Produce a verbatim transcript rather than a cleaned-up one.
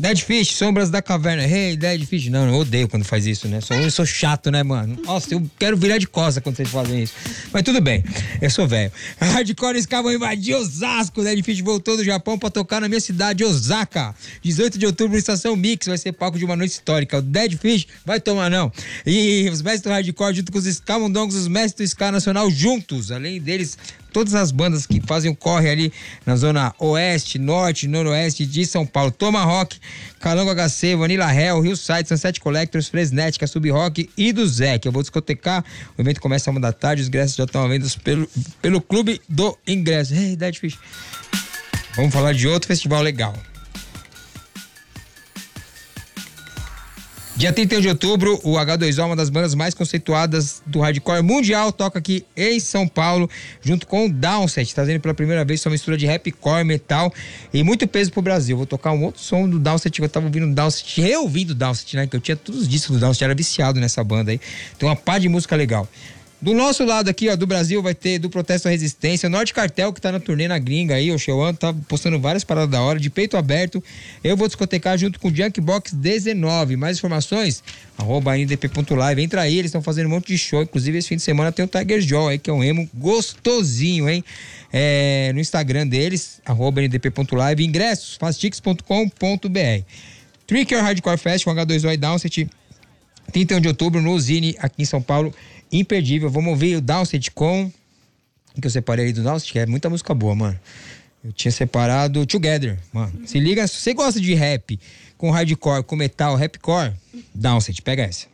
Dead Fish, Sombras da Caverna. Hey, Dead Fish. Não, eu odeio quando faz isso, né? Sou, eu sou chato, né, mano? Nossa, eu quero virar de costa quando vocês fazem isso. Mas tudo bem, eu sou velho. Hardcore Ska vão invadir Osasco. Dead Fish voltou do Japão pra tocar na minha cidade, Osaka. dezoito de outubro, Estação Mix. Vai ser palco de uma noite histórica. O Dead Fish vai tomar, não. E os mestres do Hardcore junto com os Scamundongos, os mestres do Ska Nacional juntos. Além deles, todas as bandas que fazem o corre ali na zona oeste, norte, noroeste de São Paulo. Tomahawk, Calango H C, Vanilla Hell, Hillside, Sunset Collectors, Fresnética, Sub Rock e do Zé, que eu vou discotecar. O evento começa às uma da tarde, os ingressos já estão à venda pelo, pelo Clube do Ingresso. Hey, Dead Fish. Vamos falar de outro festival legal. Dia trinta e um de outubro, o H dois O, uma das bandas mais conceituadas do hardcore mundial, toca aqui em São Paulo, junto com o Downset, trazendo pela primeira vez sua mistura de rapcore, metal e muito peso pro Brasil. Vou tocar um outro som do Downset, que eu tava ouvindo o Downset, reouvindo o Downset, né? Que eu tinha todos os discos do Downset, era viciado nessa banda aí. Tem uma pá de música legal. Do nosso lado aqui, ó, do Brasil, vai ter do Protesto à Resistência, Norte Cartel, que tá na turnê na gringa aí, o Sheuan tá postando várias paradas da hora, de peito aberto. Eu vou discotecar junto com o Junkbox dezenove. Mais informações, arroba N D P ponto live. Entra aí, eles estão fazendo um monte de show. Inclusive, esse fim de semana tem o Tiger Jaw aí, que é um emo gostosinho, hein? É, no Instagram deles, arroba N D P ponto live. Ingressos, fastix ponto com ponto b r. Tricker Hardcore Fest com H dois O e Downset, trinta e um de outubro, no Zine, aqui em São Paulo. Imperdível. Vamos ouvir o Downset com... O que eu separei aí do Downset, que é muita música boa, mano. Eu tinha separado Together, mano. Se liga, se você gosta de rap, com hardcore, com metal, rapcore, Downset, pega essa.